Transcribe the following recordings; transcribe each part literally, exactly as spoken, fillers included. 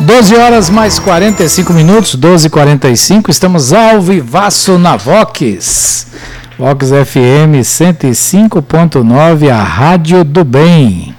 doze horas mais quarenta e cinco minutos, doze e quarenta e cinco, estamos ao vivaço na Vox. Vox F M cento e cinco ponto nove, a Rádio do Bem.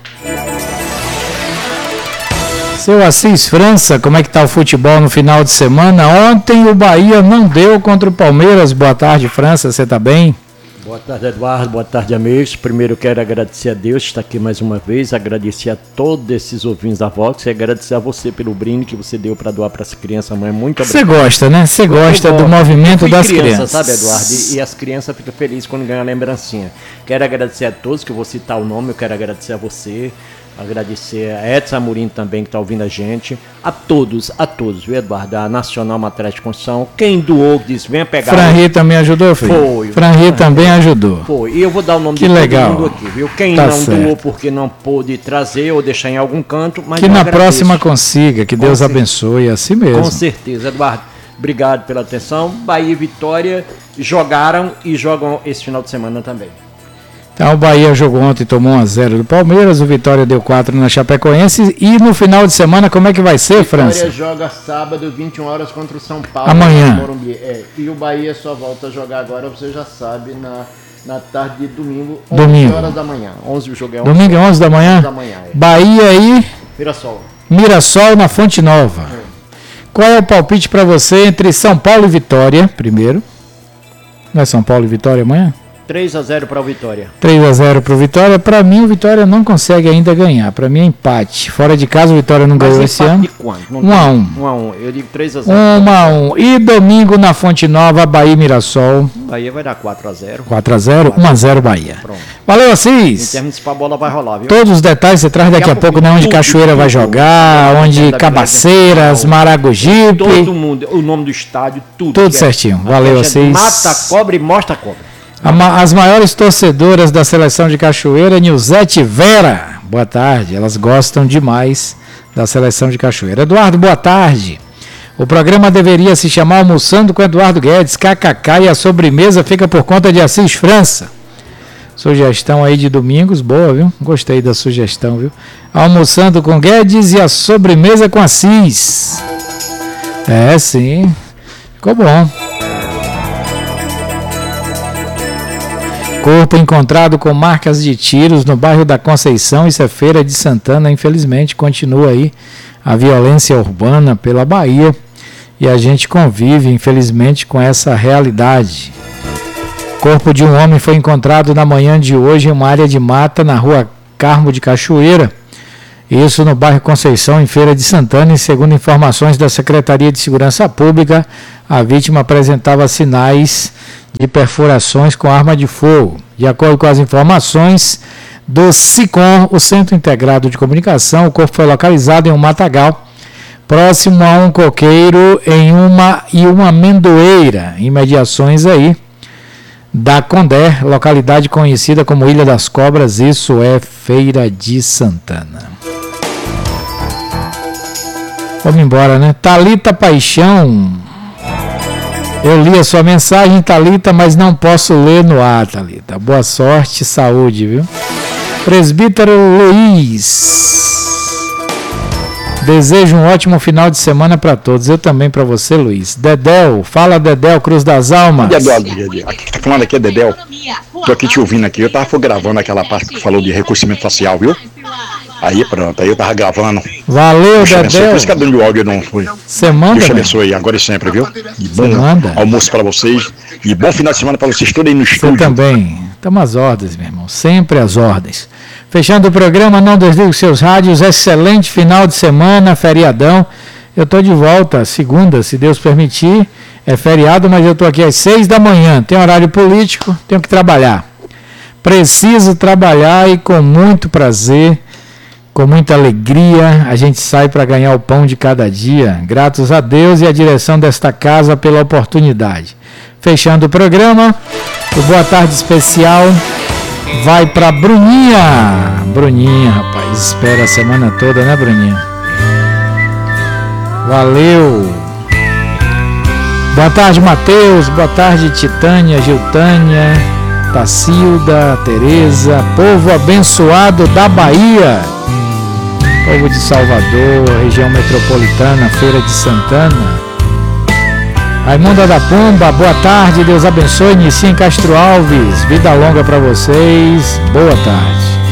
Seu Assis França, como é que tá o futebol no final de semana? Ontem o Bahia não deu contra o Palmeiras. Boa tarde, França, você tá bem? Boa tarde, Eduardo. Boa tarde, amigos. Primeiro quero agradecer a Deus que está aqui mais uma vez, agradecer a todos esses ouvintes da Vox e agradecer a você pelo brinde que você deu para doar para essa criança, mãe. Muito obrigado. Você gosta, né? Você gosta do movimento das criança, crianças. Sabe, Eduardo? E, e as crianças ficam felizes quando ganham a lembrancinha. Quero agradecer a todos, que eu vou citar o nome, eu quero agradecer a você, agradecer a Edson Amorim também, que está ouvindo a gente, a todos, a todos, viu, Eduardo? A Nacional Materiais de Construção, quem doou, disse, venha pegar. Franri também ajudou, filho? Foi. Franri também ajudou. Foi, e eu vou dar o nome que de legal. todo mundo aqui, viu? Quem tá não certo. doou porque não pôde trazer ou deixar em algum canto, mas que na agradeço. Próxima consiga, que Com Deus certeza. abençoe, assim mesmo. Com certeza, Eduardo. Obrigado pela atenção. Bahia e Vitória jogaram e jogam esse final de semana também. Então o Bahia jogou ontem, tomou um a zero do Palmeiras, o Vitória deu quatro na Chapecoense. E no final de semana, como é que vai ser, Vitória França? joga sábado, vinte e uma horas, contra o São Paulo. Amanhã. No Morumbi. É, e o Bahia só volta a jogar agora, você já sabe, na, na tarde de domingo, onze Domingo. horas da manhã. onze, o jogo é onze. Domingo é onze da manhã? onze da manhã, é. Bahia e Mirassol. Mirassol na Fonte Nova. É. Qual é o palpite para você entre São Paulo e Vitória, primeiro? Não é São Paulo e Vitória amanhã? três a zero para o Vitória. três a zero para o Vitória. Para mim, o Vitória não consegue ainda ganhar. Para mim é empate. Fora de casa, o Vitória não Mas ganhou esse ano. De quanto? um a um. um a um. Eu digo três a zero. um a um. E domingo na Fonte Nova, Bahia e Mirassol. Bahia vai dar quatro a zero. quatro a zero, um a zero Bahia. Pronto. Valeu, Assis. Em termos de a bola vai rolar, viu? Todos os detalhes você traz daqui a pouco, né? Onde Cachoeira vai jogar, onde Cabaceiras, Maragogipe. Todo mundo, o nome do estádio, tudo. Tudo certinho. Valeu, Assis. Mata a cobra e mostra a cobra. As maiores torcedoras da seleção de Cachoeira, Nilzete e Vera. Boa tarde, elas gostam demais da seleção de Cachoeira. Eduardo, boa tarde. O programa deveria se chamar Almoçando com Eduardo Guedes, kkk, e a sobremesa fica por conta de Assis França. Sugestão aí de domingos, boa, viu? Gostei da sugestão, viu? Almoçando com Guedes e a sobremesa com Assis. É, sim. Ficou bom. Corpo encontrado com marcas de tiros no bairro da Conceição, isso é Feira de Santana, infelizmente continua aí a violência urbana pela Bahia e a gente convive, infelizmente, com essa realidade. Corpo de um homem foi encontrado na manhã de hoje em uma área de mata na rua Carmo de Cachoeira, isso no bairro Conceição, em Feira de Santana, e segundo informações da Secretaria de Segurança Pública, a vítima apresentava sinais de perfurações com arma de fogo. De acordo com as informações do SICOM, o Centro Integrado de Comunicação, o corpo foi localizado em um matagal, próximo a um coqueiro em uma, e uma amendoeira, em mediações aí da Condé, localidade conhecida como Ilha das Cobras, isso é Feira de Santana. Vamos embora, né? Thalita Paixão. Eu li a sua mensagem, Thalita, mas não posso ler no ar, Thalita. Boa sorte e saúde, viu? Presbítero Luiz. Desejo um ótimo final de semana para todos. Eu também para você, Luiz. Dedéu, fala Dedéu, Cruz das Almas. Aqui tá falando aqui é Dedéu. Tô aqui te ouvindo aqui. Eu tava gravando aquela parte que falou de reconhecimento facial, viu? Aí pronto, aí eu tava gravando. Valeu, Dedéu. Por isso que cadê o áudio não foi? Você manda, Deus te abençoe agora e sempre, viu? E bom almoço para vocês. E bom final de semana para vocês todos aí no estúdio. Você também. Estamos às ordens, meu irmão. Sempre às ordens. Fechando o programa, não desligue os seus rádios. Excelente final de semana, feriadão. Eu estou de volta segunda, se Deus permitir. É feriado, mas eu estou aqui às seis da manhã. Tem horário político, tenho que trabalhar. Preciso trabalhar e com muito prazer, com muita alegria, a gente sai para ganhar o pão de cada dia. Gratos a Deus e à direção desta casa pela oportunidade. Fechando o programa, o Boa Tarde especial vai para Bruninha. Bruninha, rapaz, espera a semana toda, né, Bruninha? Valeu. Boa tarde, Matheus. Boa tarde, Titânia, Giltânia, Tacilda, Tereza, povo abençoado da Bahia. povo de Salvador, região metropolitana, Feira de Santana. Raimunda da Pomba, boa tarde, Deus abençoe. Inicia em Castro Alves, vida longa para vocês, boa tarde.